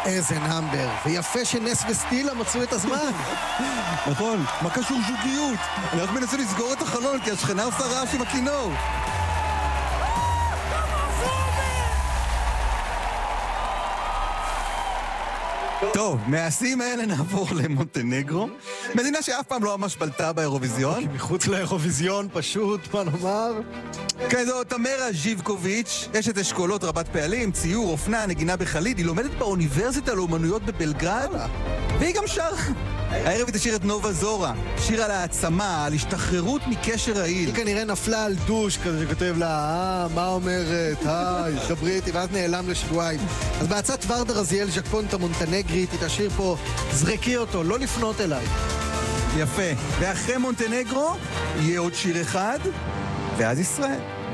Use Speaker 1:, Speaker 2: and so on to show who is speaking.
Speaker 1: איזה נאמבר, ויפה שנס וסטילה מצאו את הזמן.
Speaker 2: נכון, מה קשור זוגיות? אני רק מנסה לסגור את החלון כי השכנה עושה רעש עם הכינור. טוב, מהשיאים האלה נעבור למונטנגרו, מדינה שאף פעם לא ממש בלטה באירוויזיון.
Speaker 1: כי מחוץ לאירוויזיון פשוט, מה נאמר?
Speaker 2: כן, זו תמרה ז'יבקוביץ', אשת אשכולות רבת פעלים, ציור, אופנה, נגינה בחליד, היא לומדת באוניברסיטה לאומנויות בבלגרד, והיא גם שרה. הערב היא תשאיר את נובה זורה, שיר על העצמה, על השתחררות מקשר רעיל.
Speaker 1: היא כנראה נפלה על דוש כזה שכותב לה, מה אומרת, היי, דברי איתי, ואז נעלם לשבועיים. אז בהצעת ורדה רזיאל ז'קפונטה מונטנגרית, היא תשאיר פה, זרקי אותו, לא לפנות אליי.
Speaker 2: יפה, ואחרי מונטנגרו יהיה עוד שיר אחד, ואז ישראל.